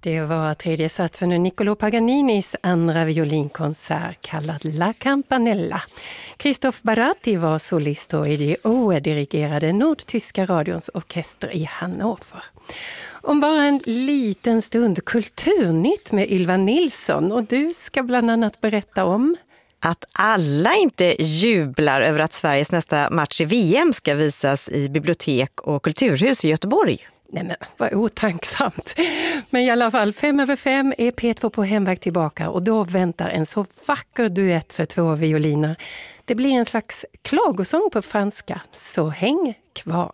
Det var tredje satsen ur Niccolò Paganinis andra violinkonsert kallad La Campanella. Christoph Baratti var solist och EDO dirigerade Nordtyska radions orkester i Hannover. Om bara en liten stund Kulturnytt med Ylva Nilsson, och du ska bland annat berätta om att alla inte jublar över att Sveriges nästa match i VM ska visas i bibliotek och kulturhus i Göteborg. Nej men, vad otanksamt. Men i alla fall 5/5 är P2 på hemväg tillbaka, och då väntar en så vacker duett för 2 violiner. Det blir en slags klagosång på franska, så häng kvar.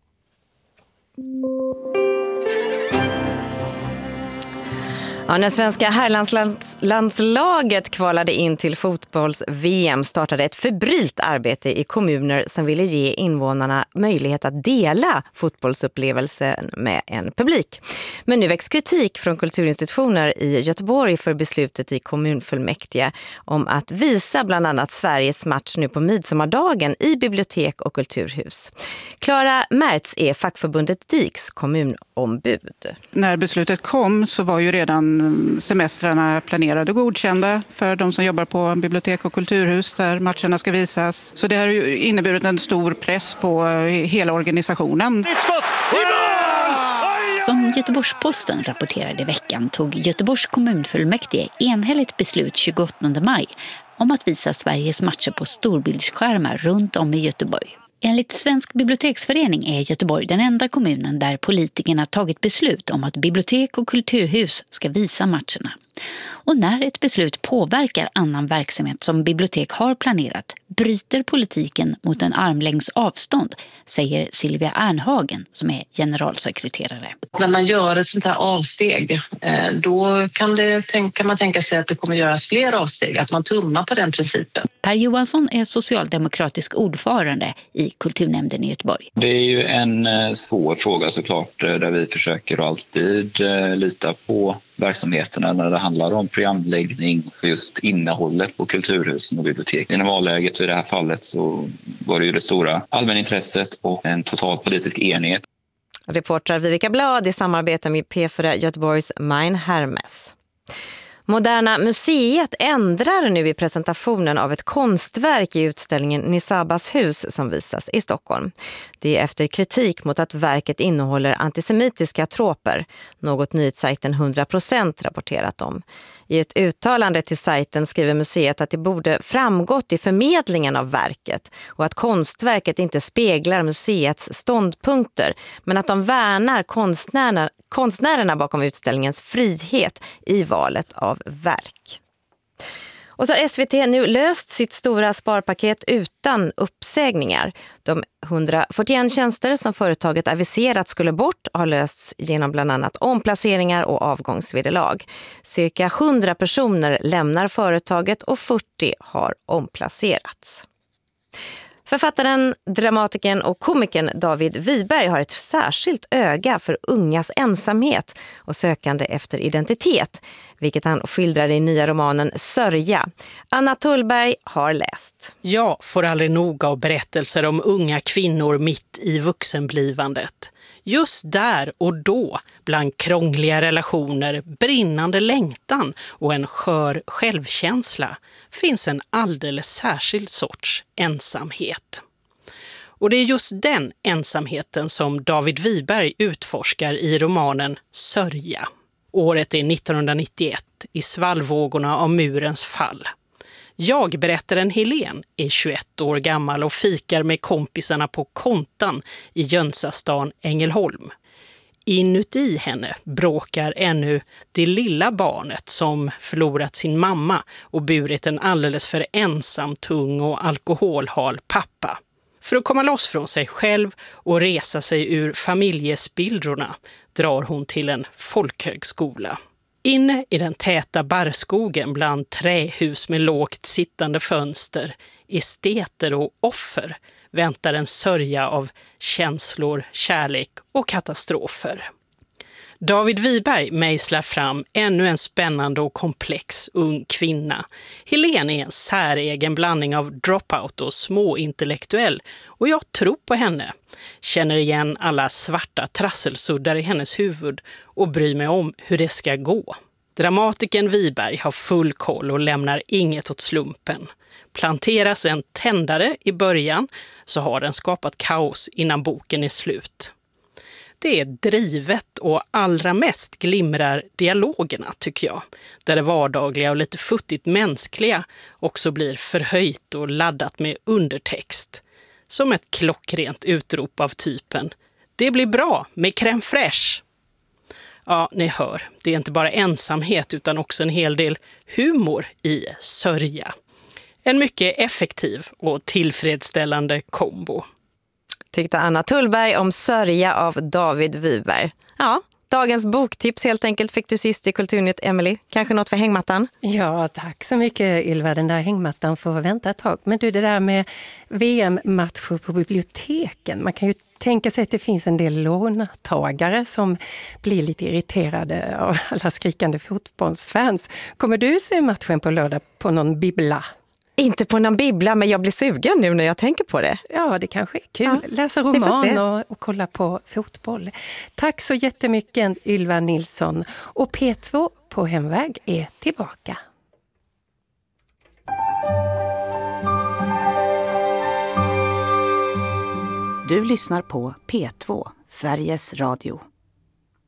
Ja, när svenska herrlandslandslaget kvalade in till fotbolls-VM startade ett febrilt arbete i kommuner som ville ge invånarna möjlighet att dela fotbollsupplevelsen med en publik. Men nu väcks kritik från kulturinstitutioner i Göteborg för beslutet i kommunfullmäktige om att visa bland annat Sveriges match nu på midsommardagen i bibliotek och kulturhus. Klara Mertz är fackförbundet DIKs kommunombud. När beslutet kom så var ju redan semestrarna planerade och godkända för de som jobbar på bibliotek och kulturhus där matcherna ska visas. Så det har ju inneburit en stor press på hela organisationen. Som Göteborgs-Posten rapporterade i veckan tog Göteborgs kommunfullmäktige enhälligt beslut 28 maj om att visa Sveriges matcher på storbildsskärmar runt om i Göteborg. Enligt Svensk biblioteksförening är Göteborg den enda kommunen där politikerna tagit beslut om att bibliotek och kulturhus ska visa matcherna. Och när ett beslut påverkar annan verksamhet som bibliotek har planerat bryter politiken mot en armlängds avstånd, säger Silvia Ernhagen som är generalsekreterare. När man gör ett sånt här avsteg, då kan man tänka sig att det kommer göras fler avsteg, att man tummar på den principen. Per Johansson är socialdemokratisk ordförande i kulturnämnden i Göteborg. Det är ju en svår fråga såklart, där vi försöker alltid lita på verksamheterna när det handlar om programläggning för just innehållet på kulturhusen och bibliotek. I normalläget i det här fallet så var det ju det stora allmänintresset och en total politisk enighet. Reportrar Vivica Blad i samarbete med P4 Göteborgs Mein Hermes. Moderna museet ändrar nu i presentationen av ett konstverk i utställningen Nisabas hus som visas i Stockholm. Det är efter kritik mot att verket innehåller antisemitiska troper, något nyhetssajten 100% rapporterat om. I ett uttalande till sajten skriver museet att det borde framgått i förmedlingen av verket och att konstverket inte speglar museets ståndpunkter, men att de värnar konstnärerna bakom utställningens frihet i valet av verk. Och så har SVT nu löst sitt stora sparpaket utan uppsägningar. De 141 tjänster som företaget aviserat skulle bort har lösts genom bland annat omplaceringar och avgångsvederlag. Cirka 100 personer lämnar företaget och 40 har omplacerats. Författaren, dramatikern och komikern David Wiberg har ett särskilt öga för ungas ensamhet och sökande efter identitet, vilket han skildrar i nya romanen Sörja. Anna Tullberg har läst. Jag får aldrig nog av berättelser om unga kvinnor mitt i vuxenblivandet. Just där och då, bland krångliga relationer, brinnande längtan och en skör självkänsla, finns en alldeles särskild sorts ensamhet. Och det är just den ensamheten som David Wiberg utforskar i romanen Sörja. Året är 1991 i svallvågorna av murens fall. Jag, berättaren Helen, är 21 år gammal och fikar med kompisarna på Kontan i Jönsastan Ängelholm. Inuti henne bråkar ännu det lilla barnet som förlorat sin mamma och burit en alldeles för ensam, tung och alkoholhal pappa. För att komma loss från sig själv och resa sig ur familjespillrorna drar hon till en folkhögskola. Inne i den täta barrskogen bland trähus med lågt sittande fönster, esteter och offer väntar en sörja av känslor, kärlek och katastrofer. David Wiberg mejslar fram ännu en spännande och komplex ung kvinna. Helene är en säregen blandning av dropout och småintellektuell och jag tror på henne. Känner igen alla svarta trasselsuddar i hennes huvud och bryr mig om hur det ska gå. Dramatikern Wiberg har full koll och lämnar inget åt slumpen. Planteras en tändare i början så har den skapat kaos innan boken är slut. Det är drivet och allra mest glimrar dialogerna tycker jag. Där det vardagliga och lite futtigt mänskliga också blir förhöjt och laddat med undertext. Som ett klockrent utrop av typen "Det blir bra med crème fraîche". Ja, ni hör, det är inte bara ensamhet utan också en hel del humor i sörja. En mycket effektiv och tillfredsställande kombo. Tyckte Anna Tullberg om Sörja av David Wiberg. Ja, dagens boktips helt enkelt fick du sist i Kulturnytt, Emily. Kanske något för hängmattan? Ja, tack så mycket Ylva. Den där hängmattan får vänta ett tag. Men du, det där med VM-matcher på biblioteken. Man kan ju tänka sig att det finns en del låntagare som blir lite irriterade av alla skrikande fotbollsfans. Kommer du se matchen på lördag på någon bibbla? Inte på någon bibbla, men jag blir sugen nu när jag tänker på det. Ja, det kanske är kul. Ja, läsa roman och kolla på fotboll. Tack så jättemycket Ylva Nilsson. Och P2 på hemväg är tillbaka. Du lyssnar på P2, Sveriges Radio.